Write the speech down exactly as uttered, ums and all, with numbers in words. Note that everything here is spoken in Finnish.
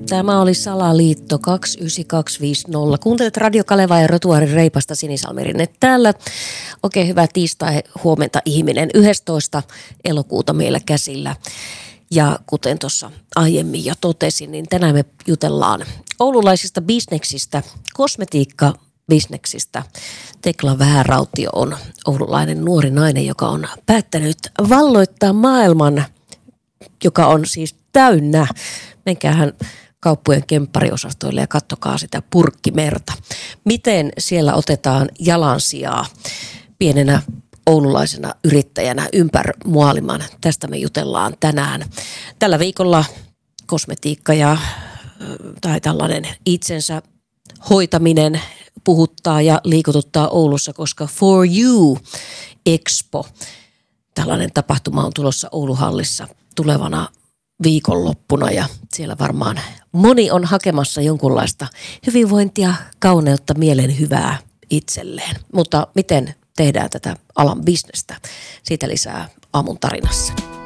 Tämä oli Salaliitto kaksi yhdeksän kaksi viisi nolla. Kuuntelet Radio Kalevaa ja Rotuaarin Reipasta, Sinisalmerinne täällä. Oikein hyvää tiistai huomenta ihminen. yhdestoista elokuuta meillä käsillä. Ja kuten tuossa aiemmin jo totesin, niin tänään me jutellaan oululaisista bisneksistä, kosmetiikkabisneksistä. Tekla Vähärautio on oululainen nuori nainen, joka on päättänyt valloittaa maailman, joka on siis täynnä. Menkäähän kauppojen kemppariosastoille ja katsokaa sitä purkkimerta. Miten siellä otetaan jalansijaa pienenä oululaisena yrittäjänä ympäri maailman? Tästä me jutellaan tänään. Tällä viikolla kosmetiikka ja tai tällainen itsensä hoitaminen puhuttaa ja liikututtaa Oulussa, koska For You Expo, tällainen tapahtuma on tulossa Ouluhallissa tulevana viikonloppuna ja siellä varmaan moni on hakemassa jonkunlaista hyvinvointia, kauneutta, mielen hyvää itselleen. Mutta miten tehdään tätä alan bisnestä? Siitä lisää aamun tarinassa.